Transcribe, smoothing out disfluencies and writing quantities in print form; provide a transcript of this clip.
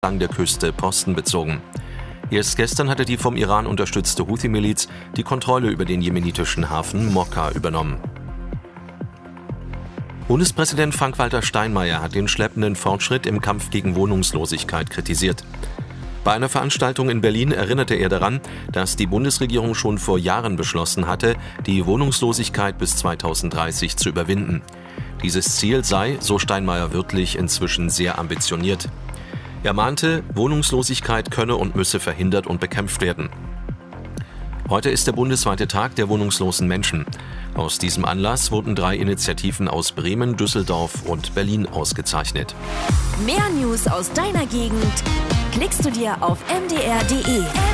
entlang der Küste Posten bezogen. Erst gestern hatte die vom Iran unterstützte Houthi-Miliz die Kontrolle über den jemenitischen Hafen Mokka übernommen. Bundespräsident Frank-Walter Steinmeier hat den schleppenden Fortschritt im Kampf gegen Wohnungslosigkeit kritisiert. Bei einer Veranstaltung in Berlin erinnerte er daran, dass die Bundesregierung schon vor Jahren beschlossen hatte, die Wohnungslosigkeit bis 2030 zu überwinden. Dieses Ziel sei, so Steinmeier wörtlich, inzwischen sehr ambitioniert. Er mahnte, Wohnungslosigkeit könne und müsse verhindert und bekämpft werden. Heute ist der bundesweite Tag der wohnungslosen Menschen. Aus diesem Anlass wurden 3 Initiativen aus Bremen, Düsseldorf und Berlin ausgezeichnet. Mehr News aus deiner Gegend klickst du dir auf mdr.de.